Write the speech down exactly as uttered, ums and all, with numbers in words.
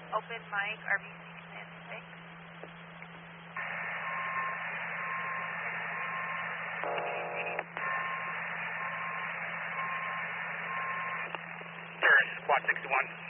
Open mic, R B C Command six. Sure, Squad sixty-one.